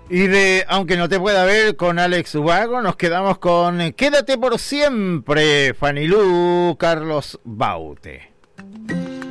Y de Aunque no te pueda ver con Alex Ubago, nos quedamos con Quédate por siempre, Fanny Lu, Carlos Baute.